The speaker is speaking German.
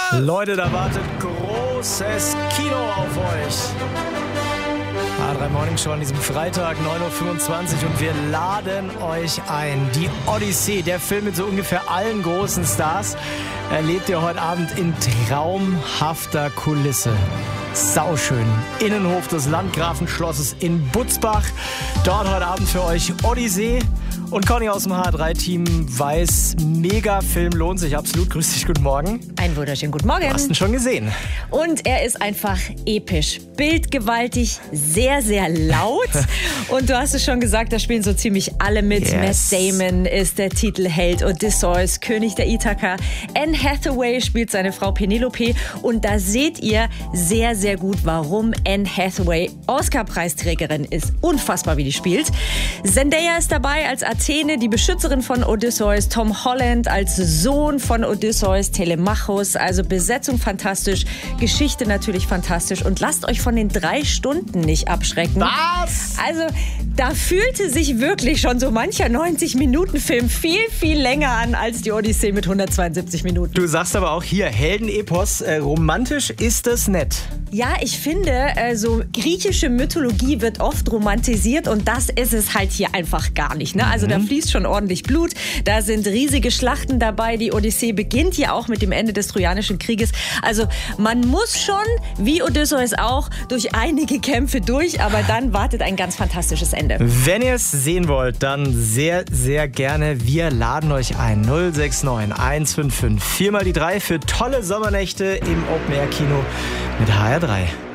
Leute, da wartet großes Kino auf euch. A3 Morning Show an diesem Freitag, 9.25 Uhr und wir laden euch ein. Die Odyssee, der Film mit so ungefähr allen großen Stars, erlebt ihr heute Abend in traumhafter Kulisse. Sauschön. Innenhof des Landgrafenschlosses in Butzbach. Dort heute Abend für euch Odyssee. Und Conny aus dem H3-Team weiß, Mega-Film lohnt sich absolut. Grüß dich, guten Morgen. Einen wunderschönen guten Morgen. Hast du ihn schon gesehen? Und er ist einfach episch, bildgewaltig, sehr, sehr laut. Und du hast es schon gesagt, da spielen so ziemlich alle mit. Yes. Matt Damon ist der Titelheld, Odysseus, König der Ithaka. Anne Hathaway spielt seine Frau Penelope. Und da seht ihr sehr, sehr gut, warum Anne Hathaway Oscar-Preisträgerin ist. Unfassbar, wie die spielt. Zendaya ist dabei als Athene, die Beschützerin von Odysseus, Tom Holland als Sohn von Odysseus, Telemachos, also Besetzung fantastisch, Geschichte natürlich fantastisch und lasst euch von den 3 Stunden nicht abschrecken. Was? Also da fühlte sich wirklich schon so mancher 90-Minuten-Film viel, viel länger an als die Odyssee mit 172 Minuten. Du sagst aber auch hier, Heldenepos, romantisch ist es nett. Ja, ich finde, so griechische Mythologie wird oft romantisiert und das ist es halt hier einfach gar nicht. Ne? Also da fließt schon ordentlich Blut, da sind riesige Schlachten dabei. Die Odyssee beginnt ja auch mit dem Ende des Trojanischen Krieges. Also man muss schon, wie Odysseus auch, durch einige Kämpfe durch, aber dann wartet ein ganz fantastisches Ende. Wenn ihr es sehen wollt, dann sehr, sehr gerne. Wir laden euch ein. 069 155 4 mal die 3 für tolle Sommernächte im Open-Air-Kino mit HR3.